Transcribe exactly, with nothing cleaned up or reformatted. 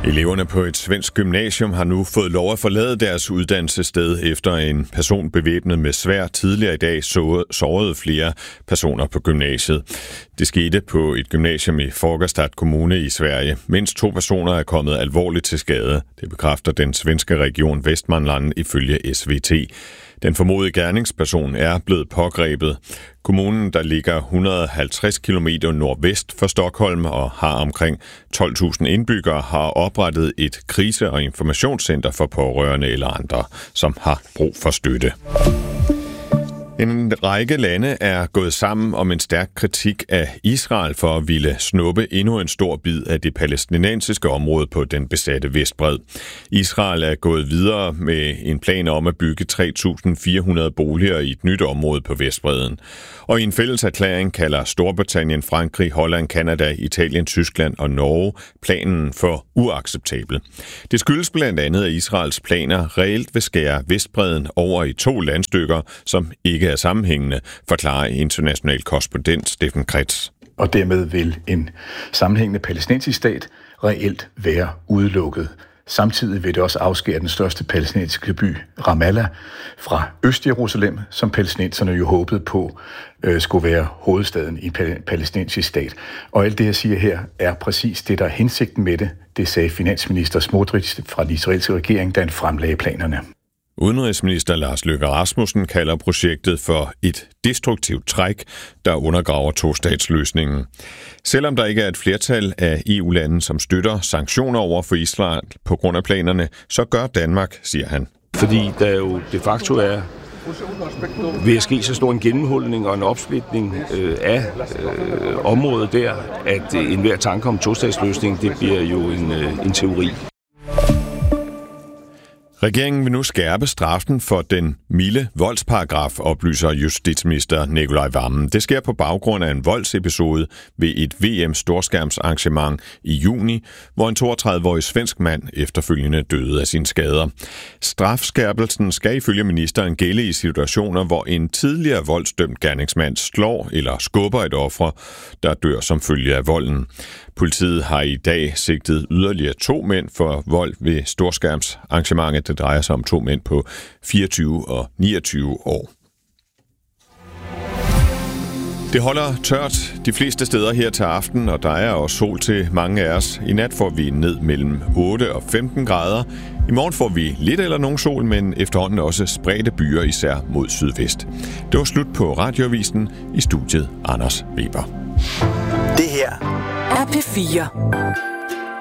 Eleverne på et svensk gymnasium har nu fået lov at forlade deres uddannelsessted efter en person bevæbnet med sværd tidligere i dag sårede flere personer på gymnasiet. Det skete på et gymnasium i Fagersta kommune i Sverige. Mindst to personer er kommet alvorligt til skade. Det bekræfter den svenske region Västmanland ifølge S V T. Den formodede gerningsperson er blevet pågrebet. Kommunen, der ligger et hundrede og halvtreds kilometer nordvest for Stockholm og har omkring tolv tusind indbyggere, har oprettet et krise- og informationscenter for pårørende eller andre, som har brug for støtte. En række lande er gået sammen om en stærk kritik af Israel for at ville snuppe endnu en stor bid af det palæstinensiske område på den besatte Vestbred. Israel er gået videre med en plan om at bygge tre tusind fire hundrede boliger i et nyt område på Vestbredden. Og i en fælles erklæring kalder Storbritannien, Frankrig, Holland, Canada, Italien, Tyskland og Norge planen for uacceptabel. Det skyldes blandt andet, at Israels planer reelt vil skære Vestbredden over i to landstykker, som ikke er sammenhængende, forklarer international korrespondent Steffen Kretz. Og dermed vil en sammenhængende palæstinensisk stat reelt være udelukket. Samtidig vil det også afskære den største palæstinensiske by, Ramallah, fra Øst-Jerusalem, som palæstinenserne jo håbede på øh, skulle være hovedstaden i en palæstinensisk stat. Og alt det, jeg siger her, er præcis det, der er hensigten med det. Det sagde finansminister Smotrich fra den israelske regering, da han fremlagde planerne. Udenrigsminister Lars Løkke Rasmussen kalder projektet for et destruktivt træk, der undergraver tostatsløsningen. Selvom der ikke er et flertal af E U-lande, som støtter sanktioner over for Israel på grund af planerne, så gør Danmark, siger han. Fordi der jo de facto er ved at ske så stor en gennemhulning og en opsplitning øh, af øh, området der, at øh, enhver tanke om tostatsløsning, det bliver jo en, øh, en teori. Regeringen vil nu skærpe straffen for den milde voldsparagraf, oplyser justitsminister Nicolai Wammen. Det sker på baggrund af en voldsepisode ved et V M-storskærmsarrangement i juni, hvor en toogtredive-årig svensk mand efterfølgende døde af sine skader. Strafskærpelsen skal ifølge ministeren gælde i situationer, hvor en tidligere voldsdømt gerningsmand slår eller skubber et offer, der dør som følge af volden. Politiet har i dag sigtet yderligere to mænd for vold ved storskærmsarrangementet. Det drejer sig om to mænd på fireogtyve og niogtyve år. Det holder tørt de fleste steder her til aften, og der er også sol til mange af os. I nat får vi ned mellem otte og femten grader. I morgen får vi lidt eller nogen sol, men efterhånden også spredte byer, især mod sydvest. Det var slut på Radioavisen. I studiet Anders Weber. Det her er P fire.